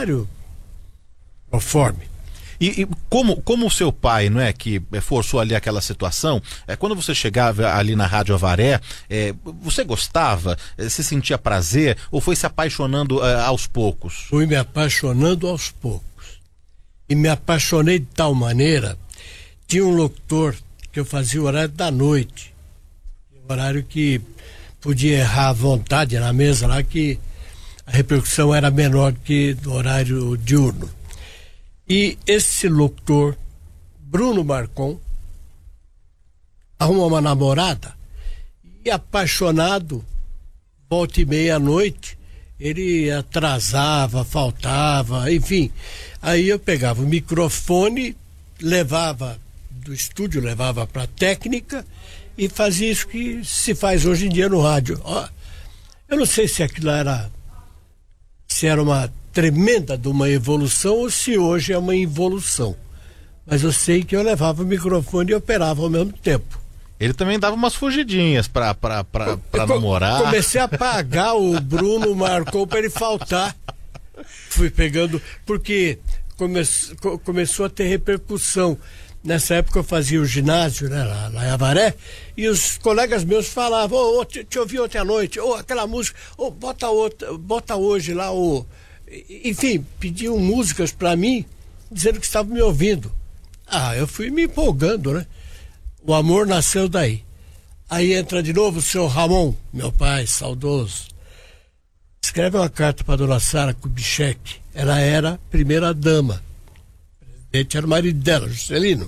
horário conforme. E como o seu pai, não é, que forçou ali aquela situação, quando você chegava ali na Rádio Avaré, você gostava, se sentia prazer, ou foi se apaixonando aos poucos? Fui me apaixonando aos poucos. E me apaixonei de tal maneira, tinha um locutor que eu fazia o horário da noite, horário que podia errar à vontade na mesa lá, que a repercussão era menor que do horário diurno. E esse locutor, Bruno Marcon, arrumou uma namorada e, apaixonado, volta e meia à noite, ele atrasava, faltava, enfim. Aí eu pegava o microfone, levava do estúdio, levava para a técnica e fazia isso que se faz hoje em dia no rádio. Ó, eu não sei se aquilo era uma tremenda de uma evolução ou se hoje é uma involução. Mas eu sei que eu levava o microfone e operava ao mesmo tempo. Ele também dava umas fugidinhas pra namorar. Comecei a pagar o Bruno Marcon para ele faltar. Fui pegando, porque começou a ter repercussão. Nessa época eu fazia o ginásio, né, lá em Avaré, e os colegas meus falavam, te ouvi ontem à noite, aquela música, bota hoje lá, enfim, pediam músicas para mim, dizendo que estavam me ouvindo. Eu fui me empolgando, né? O amor nasceu daí. Aí entra de novo o seu Ramon, meu pai, saudoso. Escreve uma carta para dona Sara Kubitschek. Ela era primeira dama. O presidente era o marido dela, Juscelino.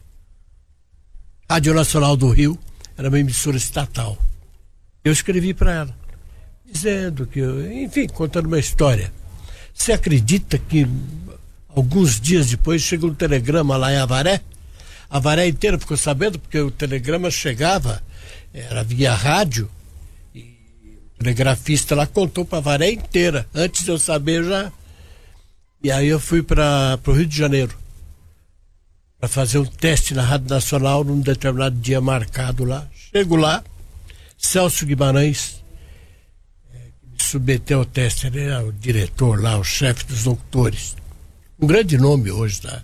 Rádio Nacional do Rio era uma emissora estatal. Eu escrevi para ela, dizendo que, enfim, contando uma história. Você acredita que alguns dias depois chega um telegrama lá em Avaré? A Avaré inteira ficou sabendo, porque o telegrama chegava, era via rádio, e o telegrafista lá contou para a Avaré inteira. Antes de eu saber já. E aí eu fui para o Rio de Janeiro para fazer um teste na Rádio Nacional num determinado dia marcado lá. Chego lá, Celso Guimarães submeteu ao teste, ele era o diretor lá, o chefe dos locutores, um grande nome hoje, tá?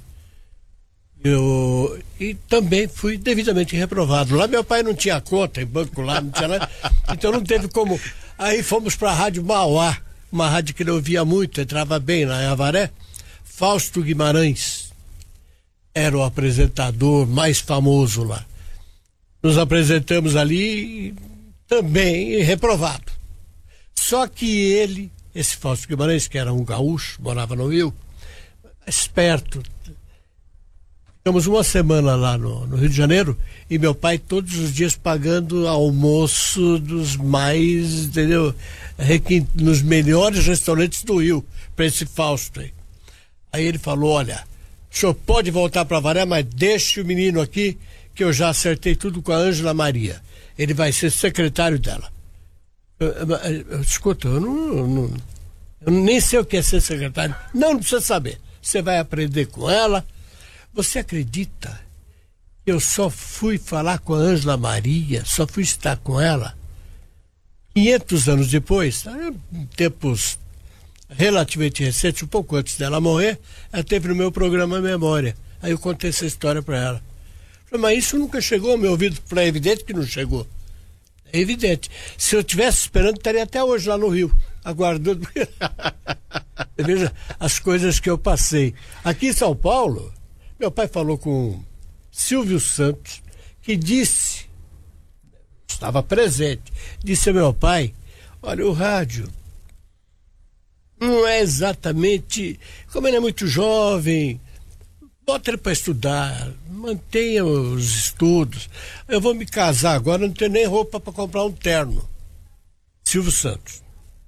E também fui devidamente reprovado. Lá meu pai não tinha conta em banco lá, não tinha nada, então não teve como. Aí fomos para a Rádio Mauá, uma rádio que ele ouvia muito, entrava bem lá em Avaré. Fausto Guimarães era o apresentador mais famoso lá. Nos apresentamos ali, também reprovado. Só que ele, esse Fausto Guimarães, que era um gaúcho, morava no Rio, esperto. Ficamos uma semana lá no Rio de Janeiro e meu pai todos os dias pagando almoço dos mais, entendeu? Nos melhores restaurantes do Rio, para esse Fausto aí. Aí ele falou, olha, o senhor pode voltar para Avaré, mas deixe o menino aqui, que eu já acertei tudo com a Ângela Maria. Ele vai ser secretário dela. Escuta, eu nem sei o que é ser secretário. Não precisa saber. Você vai aprender com ela. Você acredita que eu só fui falar com a Ângela Maria, só fui estar com ela 500 anos depois, em tempos relativamente recentes, um pouco antes dela morrer, ela teve no meu programa Memória. Aí eu contei essa história para ela. Falei, mas isso nunca chegou ao meu ouvido. É evidente que não chegou. É evidente. Se eu estivesse esperando, estaria até hoje lá no Rio, aguardando. Veja as coisas que eu passei. Aqui em São Paulo, meu pai falou com Silvio Santos, que disse, estava presente, disse ao meu pai, olha, o rádio não é exatamente, como ele é muito jovem, bota ele para estudar, mantenha os estudos. Eu vou me casar agora, não tenho nem roupa para comprar um terno. Silvio Santos.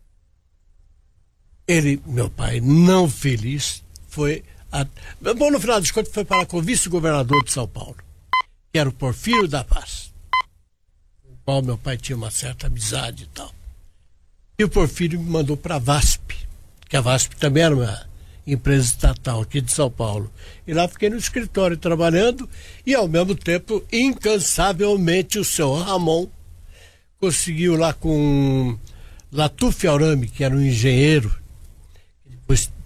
Ele, meu pai, não feliz, foi... Bom, no final das contas, foi falar com o vice-governador de São Paulo, que era o Porfírio da Paz, com o qual meu pai tinha uma certa amizade e tal. E o Porfírio me mandou para a VASP, que a VASP também era uma empresa estatal aqui de São Paulo. E lá fiquei no escritório trabalhando e, ao mesmo tempo, incansavelmente, o seu Ramon conseguiu lá com Latuf Aurami, que era um engenheiro, depois